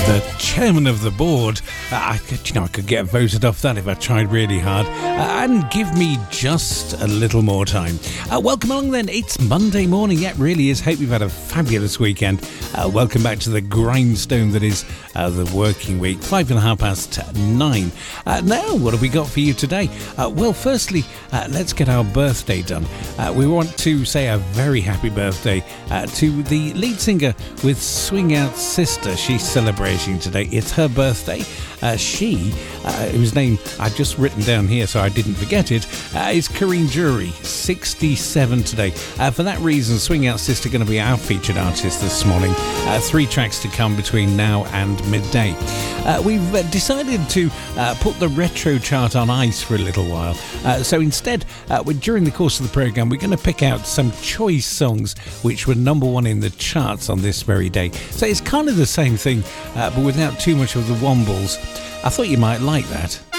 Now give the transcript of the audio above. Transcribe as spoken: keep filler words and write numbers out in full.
The chairman of the board. Uh, I could, you know, I could get voted off that if I tried really hard. Uh, and give me just a little more time. Uh, welcome along then. It's Monday morning. Yeah, it really is. Hope you've had a fabulous weekend. Uh, welcome back to the grindstone that is uh, the working week. Five and a half past nine. Uh, now, what have we got for you today? Uh, well, firstly, uh, let's get our birthday done. Uh, we want to say a very happy birthday uh, to the lead singer with Swing Out Sister. She's celebrating today. It's her birthday. Uh, she, uh, whose name I've just written down here so I didn't forget it, uh, is Corinne Jury, sixty-seven today. Uh, for that reason, Swing Out Sister going to be our featured artist this morning. Uh, three tracks to come between now and midday. Uh, we've uh, decided to uh, put the retro chart on ice for a little while. Uh, so instead, uh, we're, during the course of the programme, we're going to pick out some choice songs which were number one in the charts on this very day. So it's kind of the same thing, uh, but without too much of the wombles. I thought you might like that.